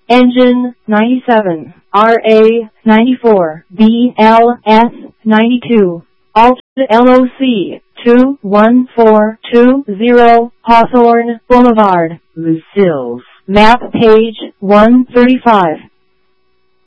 Engine 97, RA 94, BLS 92, Alt LOC 21420, Hawthorne Boulevard, Lucilles. Map page 135.